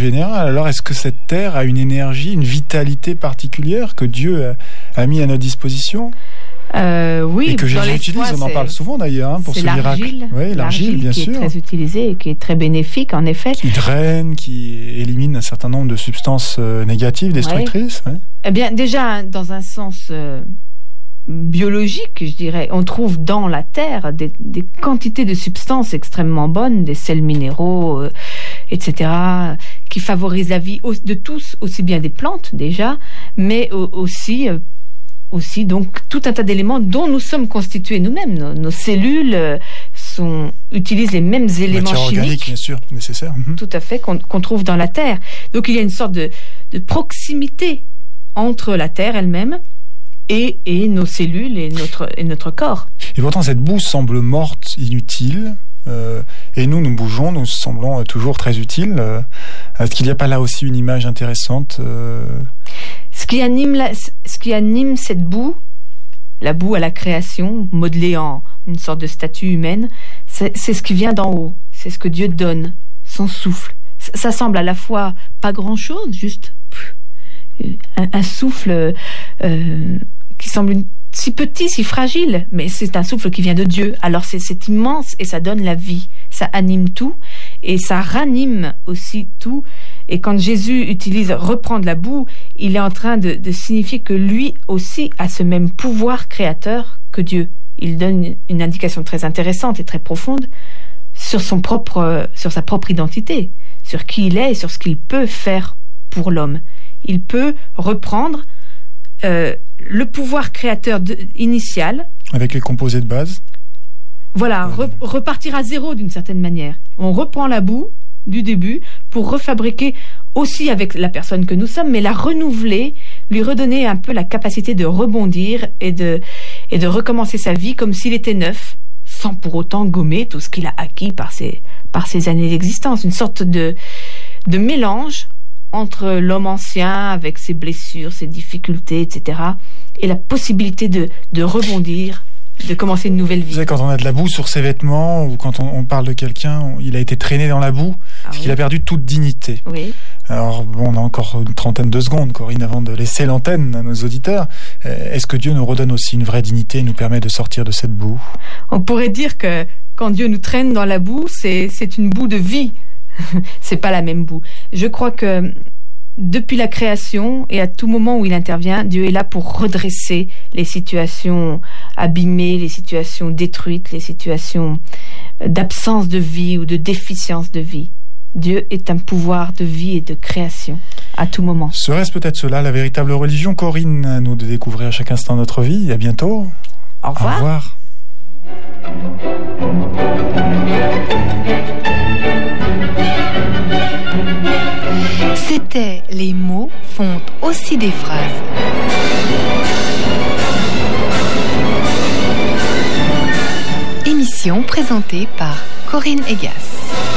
général. Alors, est-ce que cette terre a une énergie, une vitalité particulière que Dieu a mis à notre disposition ? Oui, et que Jésus utilise, on en parle souvent d'ailleurs pour ce miracle. Oui, l'argile, bien sûr. Qui est très utilisée et qui est très bénéfique, en effet. Qui draine, qui élimine un certain nombre de substances négatives, destructrices. Ouais. Eh bien, déjà, dans un sens biologique, je dirais, on trouve dans la terre des quantités de substances extrêmement bonnes, des sels minéraux, etc., qui favorisent la vie de tous, aussi bien des plantes déjà, mais aussi donc tout un tas d'éléments dont nous sommes constitués nous-mêmes. Nos cellules utilisent les mêmes éléments chimiques. Matière organique, bien sûr, nécessaire. Tout à fait, qu'on trouve dans la terre. Donc il y a une sorte de proximité entre la terre elle-même et nos cellules et notre corps. Et pourtant cette boue semble morte, inutile. Et nous bougeons, nous semblons toujours très utiles. Est-ce qu'il n'y a pas là aussi une image intéressante Ce qui anime cette boue, la boue à la création, modelée en une sorte de statue humaine, c'est ce qui vient d'en haut. C'est ce que Dieu donne, son souffle. Ça semble à la fois pas grand-chose, juste un souffle qui semble si petit, si fragile, mais c'est un souffle qui vient de Dieu. Alors c'est immense et ça donne la vie. Ça anime tout et ça ranime aussi tout. Et quand Jésus utilise reprendre la boue, il est en train de signifier que lui aussi a ce même pouvoir créateur que Dieu. Il donne une indication très intéressante et très profonde sur sa propre identité, sur qui il est et sur ce qu'il peut faire pour l'homme. Il peut reprendre le pouvoir créateur initial. Avec les composés de base. Voilà, repartir à zéro d'une certaine manière. On reprend la boue du début pour refabriquer aussi avec la personne que nous sommes, mais la renouveler, lui redonner un peu la capacité de rebondir et de recommencer sa vie comme s'il était neuf, sans pour autant gommer tout ce qu'il a acquis par ses années d'existence. Une sorte de mélange entre l'homme ancien avec ses blessures, ses difficultés, etc., et la possibilité de rebondir, de commencer une nouvelle vie. Vous savez, quand on a de la boue sur ses vêtements, ou quand on parle de quelqu'un, il a été traîné dans la boue, parce qu'il a perdu toute dignité. Oui. Alors, on a encore une trentaine de secondes, Corinne, avant de laisser l'antenne à nos auditeurs. Est-ce que Dieu nous redonne aussi une vraie dignité et nous permet de sortir de cette boue ? On pourrait dire que quand Dieu nous traîne dans la boue, c'est une boue de vie. C'est pas la même boue. Je crois que depuis la création et à tout moment où il intervient, Dieu est là pour redresser les situations abîmées, les situations détruites, les situations d'absence de vie ou de déficience de vie. Dieu est un pouvoir de vie et de création à tout moment. Serait-ce peut-être cela la véritable religion, Corinne, à nous de découvrir à chaque instant de notre vie ? À bientôt. Au revoir. Au revoir. C'était Les mots font aussi des phrases. Émission présentée par Corinne Egas.